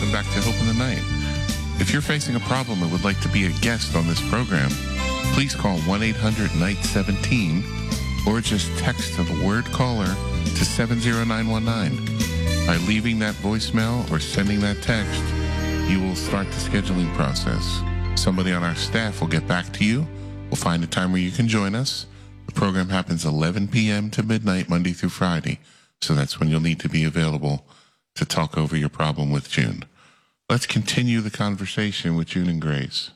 welcome back to Hope in the Night. If you're facing a problem and would like to be a guest on this program, please call 1-800-NIGHT-17 or just text the word caller to 70919. By leaving that voicemail or sending that text, you will start the scheduling process. Somebody on our staff will get back to you. We'll find a time where you can join us. The program happens 11 p.m. to midnight, Monday through Friday. So that's when you'll need to be available to talk over your problem with June. Let's continue the conversation with June and Grace.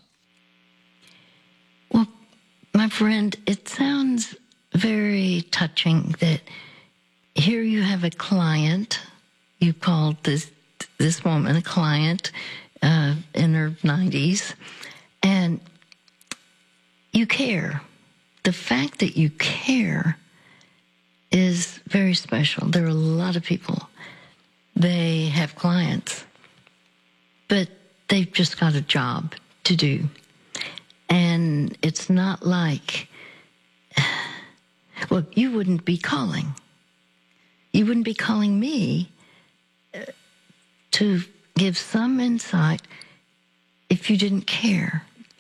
Well, my friend, it sounds very touching that here you have a client. You called this woman a client in her 90s, and you care. The fact that you care is very special. There are a lot of people, they have clients, but they've just got a job to do. And it's not like, well, you wouldn't be calling. You wouldn't be calling me to give some insight if you didn't care.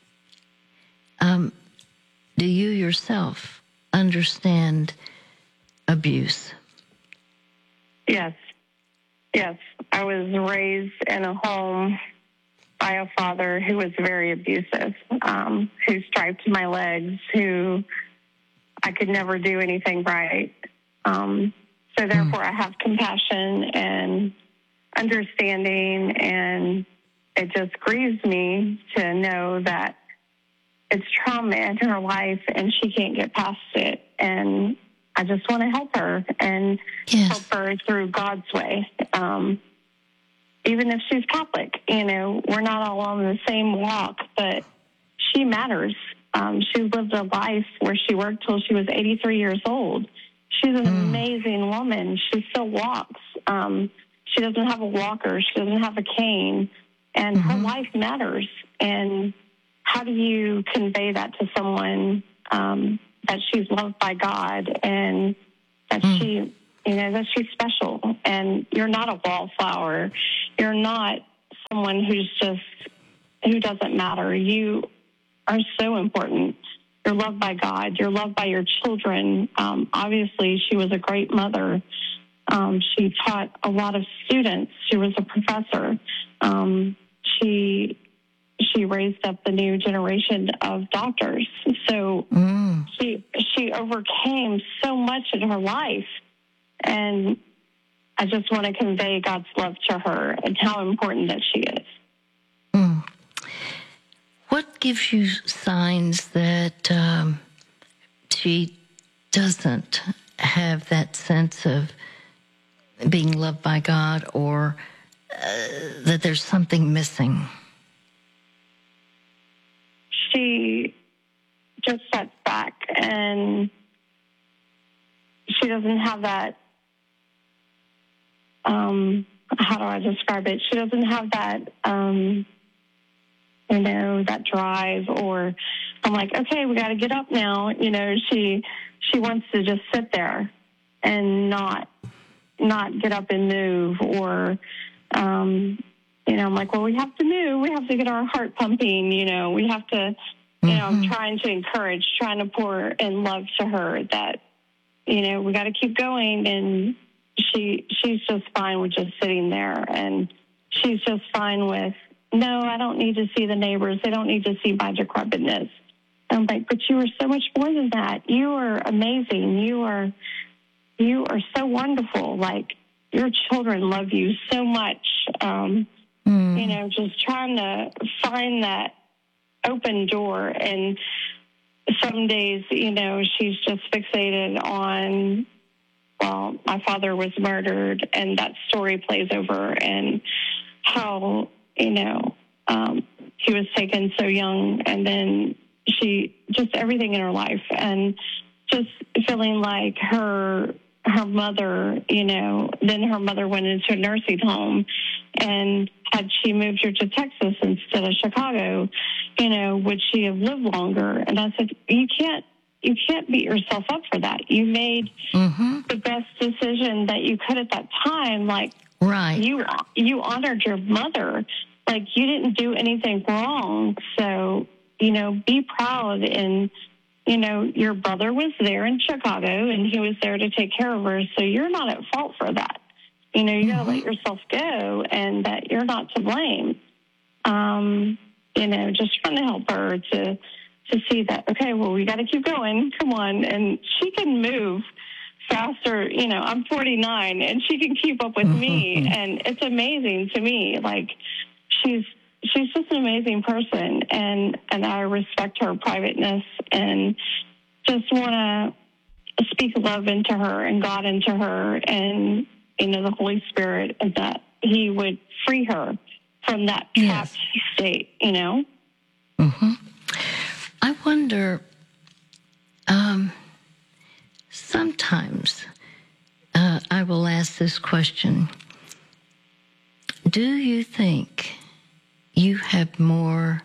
Do you yourself understand abuse? Yes. I was raised in a home by a father who was very abusive, who striped my legs, who I could never do anything right. So therefore I have compassion and understanding, and it just grieves me to know that it's trauma in her life and she can't get past it. And I just want to help her and help her through God's way. Even if she's Catholic, we're not all on the same walk, but she matters. She lived a life where she worked till she was 83 years old. She's an amazing woman. She still walks. She doesn't have a walker. She doesn't have a cane. And her life matters. And how do you convey that to someone that she's loved by God and that that she's special, and you're not a wallflower. You're not someone who doesn't matter. You are so important. You're loved by God. You're loved by your children. Obviously, she was a great mother. She taught a lot of students. She was a professor. She raised up the new generation of doctors. So she overcame so much in her life. And I just want to convey God's love to her and how important that she is. What gives you signs that she doesn't have that sense of being loved by God, or that there's something missing? She just sets back, and she doesn't have that, how do I describe it? She doesn't have that, that drive, or I'm like, okay, we got to get up now. She wants to just sit there and not get up and move, or, I'm like, well, we have to move. We have to get our heart pumping. We have to, I'm trying to encourage, trying to pour in love to her that, we got to keep going. And she's just fine with just sitting there. And she's just fine with, no, I don't need to see the neighbors. They don't need to see my decrepitness. I'm like, but you are so much more than that. You are amazing. You are so wonderful. Like, your children love you so much. Just trying to find that open door. And some days, she's just fixated on, well, my father was murdered, and that story plays over, and how, he was taken so young, and then just everything in her life, and just feeling like her mother, then her mother went into a nursing home, and had she moved her to Texas instead of Chicago, would she have lived longer? And I said, you can't beat yourself up for that. You made the best decision that you could at that time. Like, Right. You honored your mother. Like, you didn't do anything wrong. So, be proud. And, your brother was there in Chicago, and he was there to take care of her. So you're not at fault for that. You got to let yourself go, and that you're not to blame. Just trying to help her to see that, okay, well, we got to keep going. Come on. And she can move faster. I'm 49 and she can keep up with me. And it's amazing to me. Like, she's just an amazing person. And I respect her privateness and just want to speak love into her and God into her and, the Holy Spirit, and that he would free her from that trapped state, I wonder, sometimes I will ask this question. Do you think you have more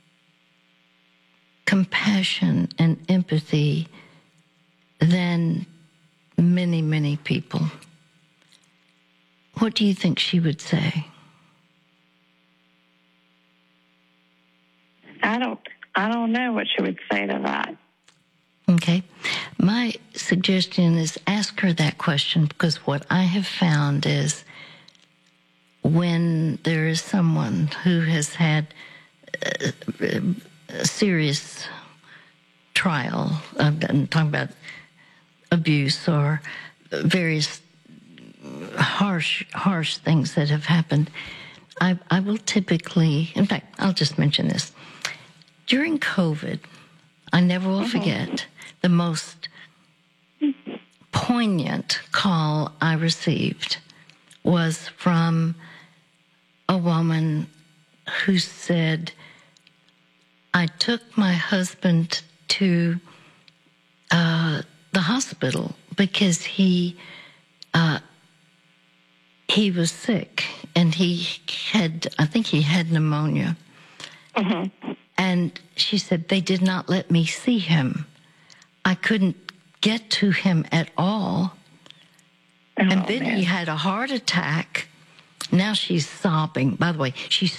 compassion and empathy than many, many people? What do you think she would say? I don't know what she would say to that. Okay. My suggestion is ask her that question, because what I have found is when there is someone who has had a serious trial, I'm talking about abuse or various harsh things that have happened, I will typically, in fact, I'll just mention this. During COVID, I never will forget the most poignant call I received was from a woman who said, I took my husband to the hospital because he was sick and I think he had pneumonia. And she said, they did not let me see him. I couldn't get to him at all. And then he had a heart attack. Now she's sobbing. By the way, she's